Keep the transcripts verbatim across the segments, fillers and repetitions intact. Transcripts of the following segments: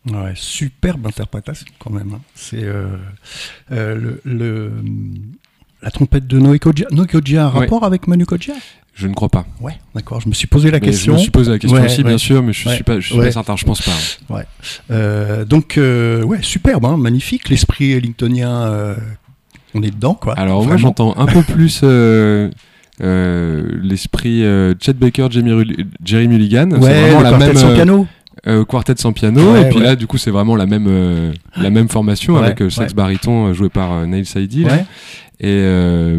Ouais, superbe interprétation quand même. Hein. C'est euh, euh, le, le, la trompette de Noé Kodjia. Noé Kodjia a un rapport ouais. avec Manu Kodjia ? Je ne crois pas. Ouais, d'accord. Je me suis posé la mais question. Je me suis posé la question ouais, aussi, ouais. bien sûr, mais je ne ouais. suis pas, je suis ouais. pas certain. Je pense pas. Hein. Ouais. Euh, donc, euh, ouais, superbe, hein, magnifique. L'esprit ellingtonien, euh, on est dedans, quoi. Alors, vraiment. moi, j'entends un peu plus euh, euh, l'esprit euh, Chet Baker, Jerry, Jerry Mulligan. Ouais, c'est vraiment le la quartet même. sans euh, piano. Euh, quartet sans piano. Ouais, et puis ouais. là, du coup, c'est vraiment la même, euh, la même formation ouais, avec euh, sax ouais. baryton euh, joué par euh, Neil Saidi. Ouais. Là. Et. Euh,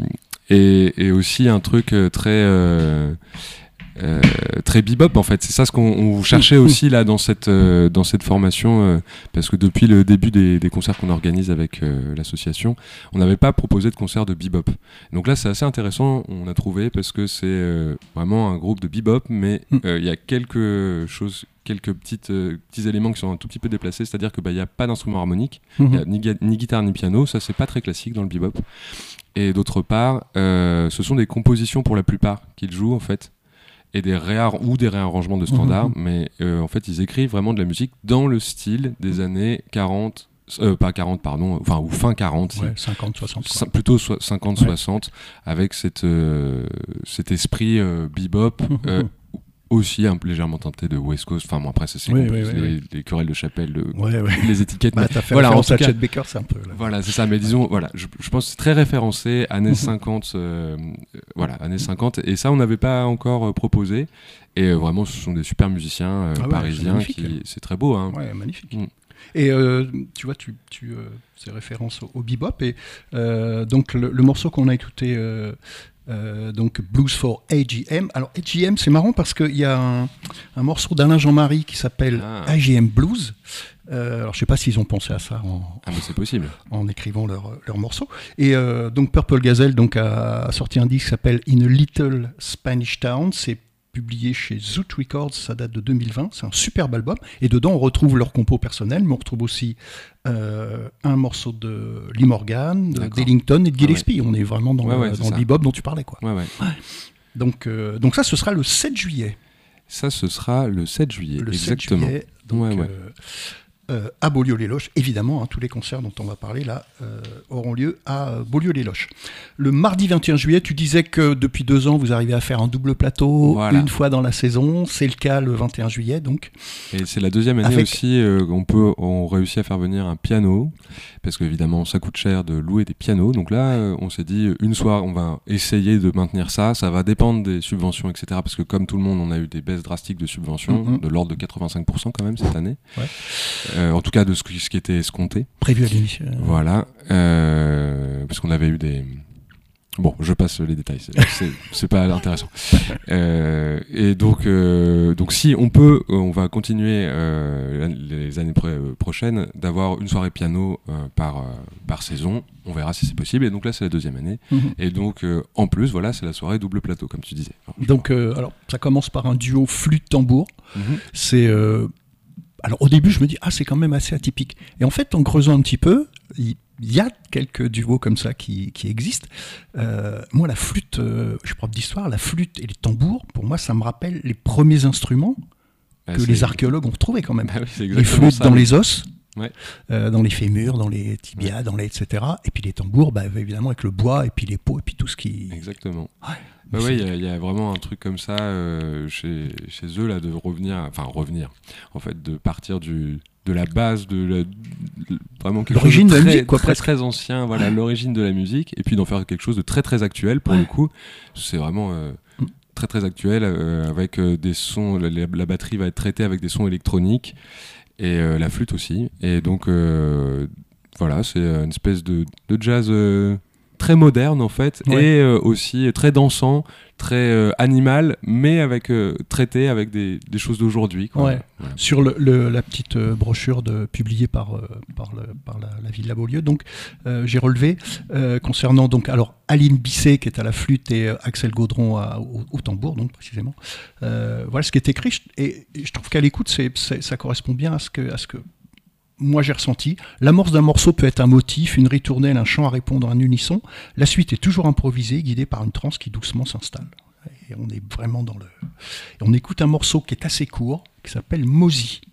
Et, et aussi un truc très euh, euh, très bebop en fait. C'est ça ce qu'on on cherchait aussi là dans cette euh, dans cette formation euh, parce que depuis le début des, des concerts qu'on organise avec euh, l'association, on n'avait pas proposé de concert de bebop. Donc là c'est assez intéressant, on a trouvé parce que c'est euh, vraiment un groupe de bebop, mais il euh, y a quelque chose. quelques petites, euh, petits éléments qui sont un tout petit peu déplacés, c'est-à-dire qu'il bah, n'y a pas d'instrument harmonique, il mm-hmm. n'y a ni, ga- ni guitare ni piano, ça c'est pas très classique dans le bebop. Et d'autre part, euh, ce sont des compositions pour la plupart qu'ils jouent en fait, et des réar- ou des réarrangements de standards, mm-hmm. mais euh, en fait ils écrivent vraiment de la musique dans le style des années quarante, euh, pas quarante pardon, enfin ou fin quarante, ouais, cinquante soixante c- plutôt so- cinquante soixante, ouais. avec cette, euh, cet esprit euh, bebop, mm-hmm. euh, aussi un peu légèrement teinté de West Coast. Enfin bon, après c'est, c'est oui, oui, oui, les, oui. les querelles de chapelle, de, ouais, ouais. les étiquettes. Bah, mais t'as fait voilà, référence en à tout cas, Chet Baker, c'est un peu. Là. Voilà, c'est ça. Mais disons, voilà, je, je pense que c'est très référencé années cinquante. Euh, voilà, années cinquante. Et ça, on n'avait pas encore euh, proposé. Et euh, vraiment, ce sont des super musiciens euh, ah ouais, parisiens. C'est, qui, c'est très beau. Hein. Ouais, magnifique. Mm. Et euh, tu vois, tu, tu euh, c'est référence au, au bebop. Et euh, donc le, le morceau qu'on a écouté. Euh, Euh, donc Blues for A G M. Alors A G M, c'est marrant parce qu'il y a un, un morceau d'Alain Jean-Marie qui s'appelle ah. A G M Blues. Euh, alors je sais pas s'ils ont pensé à ça en, ah, mais c'est possible. en écrivant leur, leur morceau. Et euh, donc Purple Gazelle donc, a, a sorti un disque qui s'appelle In a Little Spanish Town. C'est publié chez Zoot Records, ça date de deux mille vingt, c'est un superbe album, et dedans on retrouve leur compo personnel, mais on retrouve aussi euh, un morceau de Lee Morgan, de d'Ellington et de Gillespie, ah ouais. On est vraiment dans, ouais, le, ouais, dans le bebop dont tu parlais. Quoi. Ouais, ouais. Ouais. Donc, euh, donc ça, ce sera le sept juillet. Ça, ce sera le sept juillet, le exactement. sept juillet, donc, ouais, ouais. Euh, Euh, à Beaulieu-les-Loches, évidemment, hein, tous les concerts dont on va parler là euh, auront lieu à euh, Beaulieu-les-Loches. Le mardi vingt et un juillet, tu disais que depuis deux ans, vous arrivez à faire un double plateau voilà. Une fois dans la saison. C'est le cas le vingt et un juillet, donc. Et c'est la deuxième année Avec... aussi euh, on peut, on réussit à faire venir un piano, parce qu'évidemment, ça coûte cher de louer des pianos. Donc là, euh, on s'est dit, une soirée, on va essayer de maintenir ça. Ça va dépendre des subventions, et cetera. Parce que comme tout le monde, on a eu des baisses drastiques de subventions, mm-hmm. de l'ordre de quatre-vingt-cinq pour cent quand même cette année. Ouais. Euh, en tout cas de ce qui, ce qui était escompté. Prévu à l'émission. Voilà. Euh, parce qu'on avait eu des... Bon, je passe les détails, c'est, c'est, c'est pas intéressant. Euh, et donc, euh, donc, si on peut, on va continuer euh, les années pro- prochaines d'avoir une soirée piano euh, par, euh, par saison. On verra si c'est possible. Et donc là, c'est la deuxième année. Mm-hmm. Et donc, euh, en plus, voilà, c'est la soirée double plateau, comme tu disais. Alors, donc, euh, alors, ça commence par un duo flûte-tambour. Mm-hmm. C'est... Euh, Alors au début, je me dis, ah, c'est quand même assez atypique. Et en fait, en creusant un petit peu, il y a quelques duos comme ça qui, qui existent. Euh, moi, la flûte, euh, je suis prof d'histoire, la flûte et les tambours, pour moi, ça me rappelle les premiers instruments ah, que les archéologues ont retrouvés quand même. Ah oui, les flûtes ça, dans oui. les os, ouais. euh, dans les fémurs, dans les tibias, ouais. dans les et cetera. Et puis les tambours, bah, évidemment, avec le bois, et puis les peaux, et puis tout ce qui... Exactement. Ouais. Bah oui, il y, y a vraiment un truc comme ça euh, chez, chez eux, là, de revenir, enfin revenir, en fait, de partir du, de la base, de, la, de vraiment quelque l'origine chose de, de très, la musique, quoi, très, très ancien, voilà, l'origine de la musique, et puis d'en faire quelque chose de très très actuel pour ouais. le coup. C'est vraiment euh, mm. très très actuel, euh, avec euh, des sons, la, la batterie va être traitée avec des sons électroniques, et euh, la flûte aussi. Et donc, euh, voilà, c'est une espèce de, de jazz... Euh, très moderne en fait, ouais. et euh, aussi très dansant, très euh, animal, mais avec euh, traité avec des, des choses d'aujourd'hui. Quoi. Ouais. Ouais. Sur le, le, la petite euh, brochure de, publiée par, euh, par, le, par la, la ville de Beaulieu, donc euh, j'ai relevé euh, concernant donc alors Aline Bisset qui est à la flûte et euh, Axel Gaudron à, au, au tambour donc précisément. Euh, voilà ce qui est écrit et, et je trouve qu'à l'écoute c'est, c'est, ça correspond bien à ce que à ce que moi j'ai ressenti. L'amorce d'un morceau peut être un motif, une ritournelle, un chant à répondre en unisson. La suite est toujours improvisée, guidée par une transe qui doucement s'installe. Et on est vraiment dans le... Et on écoute un morceau qui est assez court, qui s'appelle Mozi.